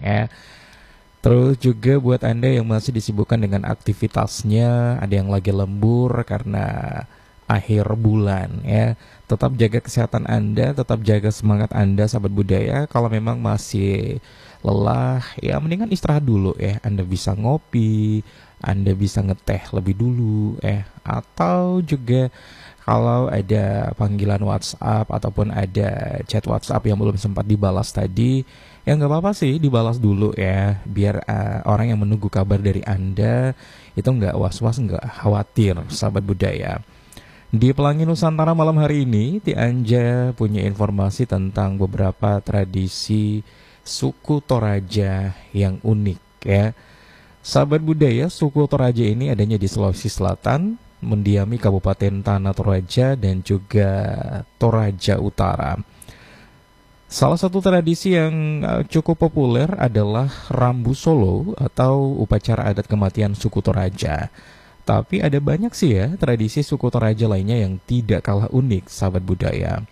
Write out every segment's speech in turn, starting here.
ya. Terus juga buat Anda yang masih disibukkan dengan aktivitasnya, ada yang lagi lembur karena akhir bulan ya. Tetap jaga kesehatan Anda, tetap jaga semangat Anda sahabat budaya. Kalau memang masih lelah, ya mendingan istirahat dulu ya. Anda bisa ngopi, Anda bisa ngeteh lebih dulu atau juga kalau ada panggilan WhatsApp ataupun ada chat WhatsApp yang belum sempat dibalas tadi, ya nggak apa-apa sih dibalas dulu ya, biar orang yang menunggu kabar dari Anda itu nggak was-was, nggak khawatir, sahabat budaya. Di Pelangi Nusantara malam hari ini, Ti Anja punya informasi tentang beberapa tradisi suku Toraja yang unik ya. Sahabat budaya, suku Toraja ini adanya di Sulawesi Selatan, mendiami Kabupaten Tanah Toraja dan juga Toraja Utara. Salah satu tradisi yang cukup populer adalah Rambu Solo atau upacara adat kematian suku Toraja. Tapi ada banyak sih ya tradisi suku Toraja lainnya yang tidak kalah unik, sahabat budaya.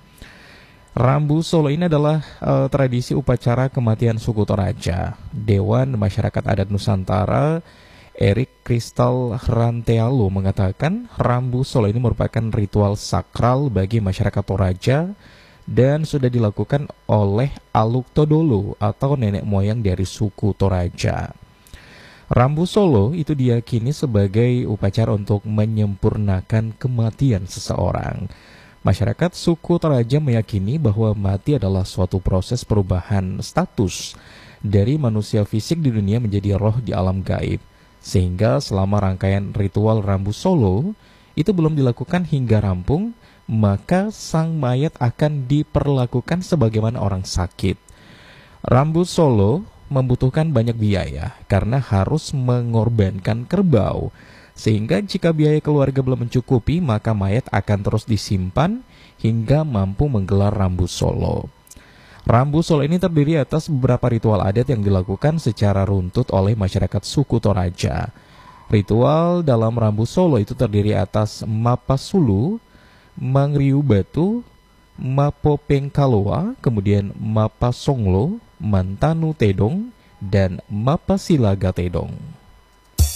Rambu Solo ini adalah tradisi upacara kematian suku Toraja. Dewan Masyarakat Adat Nusantara Erik Kristal Rantealo mengatakan Rambu Solo ini merupakan ritual sakral bagi masyarakat Toraja dan sudah dilakukan oleh Aluk Todolo atau nenek moyang dari suku Toraja. Rambu Solo itu diyakini sebagai upacara untuk menyempurnakan kematian seseorang. Masyarakat suku Toraja meyakini bahwa mati adalah suatu proses perubahan status dari manusia fisik di dunia menjadi roh di alam gaib. Sehingga selama rangkaian ritual Rambu Solo itu belum dilakukan hingga rampung, maka sang mayat akan diperlakukan sebagaimana orang sakit. Rambu Solo membutuhkan banyak biaya karena harus mengorbankan kerbau. Sehingga jika biaya keluarga belum mencukupi, maka mayat akan terus disimpan hingga mampu menggelar Rambu Solo. Rambu Solo ini terdiri atas beberapa ritual adat yang dilakukan secara runtut oleh masyarakat suku Toraja. Ritual dalam Rambu Solo itu terdiri atas Mapasulu, Mangriu Batu, Mapopengkaloa, kemudian Mapasonglo, Mantanu Tedong, dan Mapasilaga Tedong.